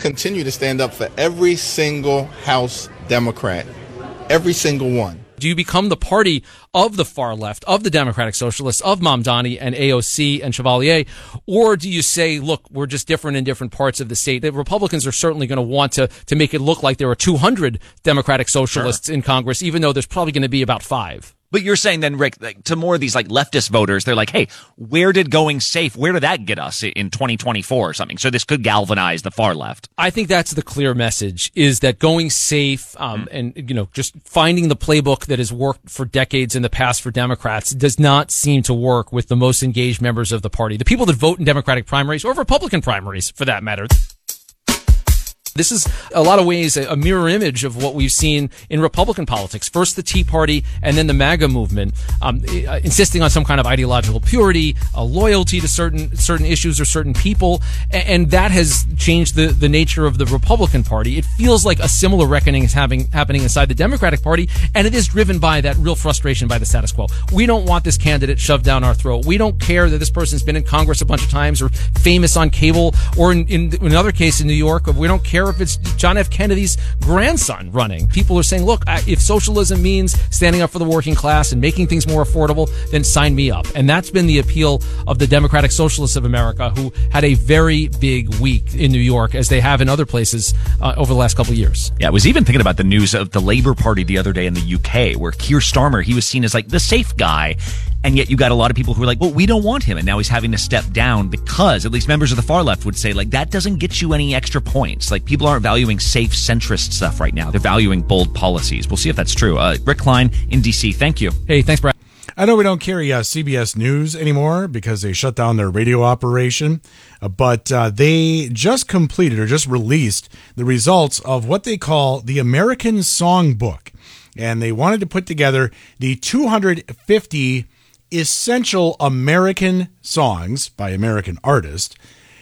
continue to stand up for every single House Democrat, every single one. Do you become the party of the far left, of the Democratic Socialists, of Mamdani and AOC and Chevalier? Or do you say, look, we're just different in different parts of the state? The Republicans are certainly going to want to make it look like there are 200 Democratic Socialists in Congress, even though there's probably going to be about 5. But you're saying then, Rick, like, to more of these like leftist voters, they're like, hey, where did going safe, where did that get us in 2024 or something? So this could galvanize the far left. I think that's the clear message, is that going safe and, just finding the playbook that has worked for decades in the past for Democrats does not seem to work with the most engaged members of the party. The people that vote in Democratic primaries, or Republican primaries for that matter. This is, a lot of ways, a mirror image of what we've seen in Republican politics. First the Tea Party and then the MAGA movement, insisting on some kind of ideological purity, a loyalty to certain issues or certain people, and that has changed the nature of the Republican Party. It feels like a similar reckoning is happening inside the Democratic Party, and it is driven by that real frustration by the status quo. We don't want this candidate shoved down our throat. We don't care that this person's been in Congress a bunch of times or famous on cable, or in another case in New York, we don't care if it's John F. Kennedy's grandson running. People are saying, look, if socialism means standing up for the working class and making things more affordable, then sign me up. And that's been the appeal of the Democratic Socialists of America, who had a very big week in New York, as they have in other places over the last couple of years. Yeah, I was even thinking about the news of the Labour Party the other day in the UK, where Keir Starmer, he was seen as like the safe guy. And yet you got a lot of people who are like, well, we don't want him. And now he's having to step down because, at least members of the far left would say, like, that doesn't get you any extra points. Like, people aren't valuing safe centrist stuff right now. They're valuing bold policies. We'll see if that's true. Rick Klein in D.C., thank you. Hey, thanks, Brad. I know we don't carry CBS News anymore because they shut down their radio operation, but they just completed or just released the results of what they call the American Songbook. And they wanted to put together the 250 essential American songs by American artists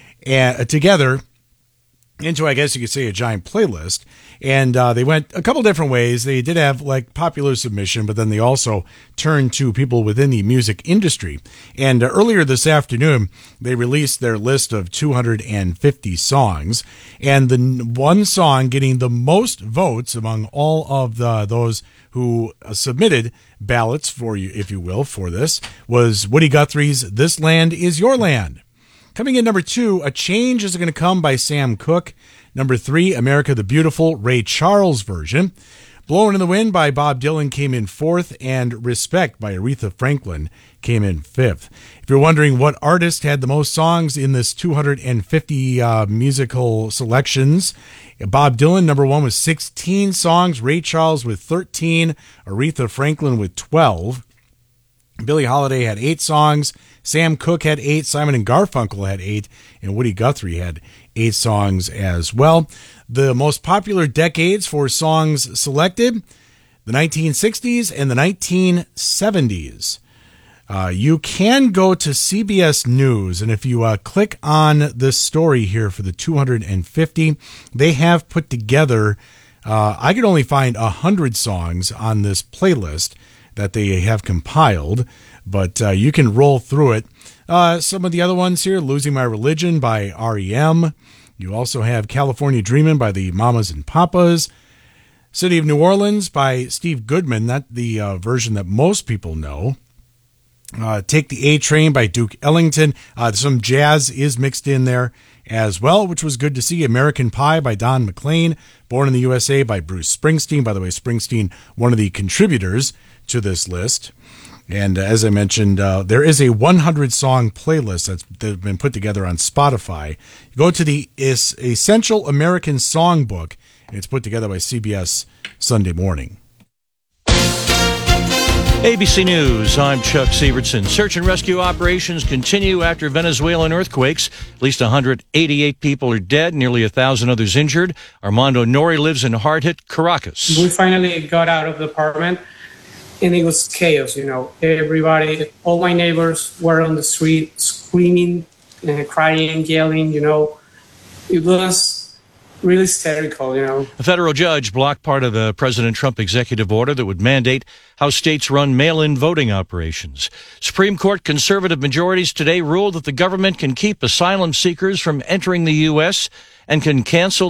together into, I guess you could say, a giant playlist. And they went a couple different ways. They did have like popular submission, but then they also turned to people within the music industry. And earlier this afternoon, they released their list of 250 songs. And the one song getting the most votes among all of those who submitted ballots for you, if you will, for this was Woody Guthrie's "This Land Is Your Land." Coming in number 2, "A Change Is Going to Come" by Sam Cooke. Number 3, "America the Beautiful," Ray Charles version. "Blowin' in the Wind" by Bob Dylan came in 4th, and "Respect" by Aretha Franklin came in 5th. If you're wondering what artist had the most songs in this 250 musical selections, Bob Dylan, number 1 with 16 songs, Ray Charles with 13, Aretha Franklin with 12. Billie Holiday had 8 songs, Sam Cooke had 8, Simon and Garfunkel had 8, and Woody Guthrie had 8 songs as well. The most popular decades for songs selected, the 1960s and the 1970s. You can go to CBS News, and if you click on this story here for the 250, they have put together, I could only find 100 songs on this playlist that they have compiled, but you can roll through it. Some of the other ones here, "Losing My Religion" by REM. You also have "California Dreamin'" by the Mamas and Papas. "City of New Orleans" by Steve Goodman, not the version that most people know. "Take the A Train" by Duke Ellington. Some jazz is mixed in there as well, which was good to see. "American Pie" by Don McLean. "Born in the USA" by Bruce Springsteen. By the way, Springsteen, one of the contributors to this list. And as I mentioned, there is a 100-song playlist that's been put together on Spotify. You go to the Essential American Songbook, and it's put together by CBS Sunday Morning. ABC News, I'm Chuck Severson. Search and rescue operations continue after Venezuelan earthquakes. At least 188 people are dead, nearly 1,000 others injured. Armando Nori lives in hard-hit Caracas. We finally got out of the apartment, and it was chaos, Everybody, all my neighbors were on the street screaming, crying, yelling, It was really hysterical, A federal judge blocked part of a President Trump executive order that would mandate how states run mail-in voting operations. Supreme Court conservative majorities today ruled that the government can keep asylum seekers from entering the U.S. and can cancel